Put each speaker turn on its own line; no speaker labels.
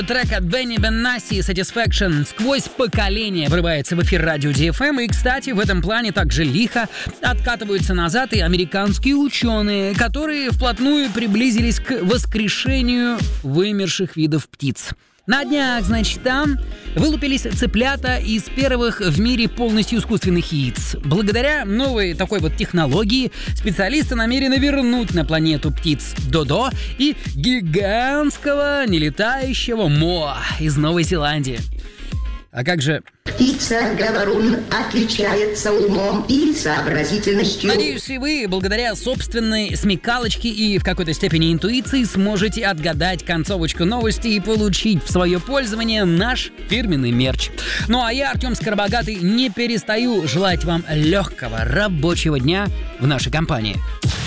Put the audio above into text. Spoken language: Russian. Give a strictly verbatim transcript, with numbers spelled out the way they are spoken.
Трек от Бенни Бенасси Satisfaction сквозь поколение врывается в эфир радио ди эф эм. И, кстати, в этом плане также лихо откатываются назад и американские ученые, которые вплотную приблизились к воскрешению вымерших видов птиц. На днях, значит, там вылупились цыплята из первых в мире полностью искусственных яиц. Благодаря новой такой вот технологии специалисты намерены вернуть на планету птиц Додо и гигантского нелетающего моа из Новой Зеландии. А как же...
Птица-говорун отличается умом и сообразительностью.
Надеюсь, и вы, благодаря собственной смекалочке и в какой-то степени интуиции, сможете отгадать концовочку новости и получить в свое пользование наш фирменный мерч. Ну а я, Артем Скоробогатый, не перестаю желать вам легкого рабочего дня в нашей компании.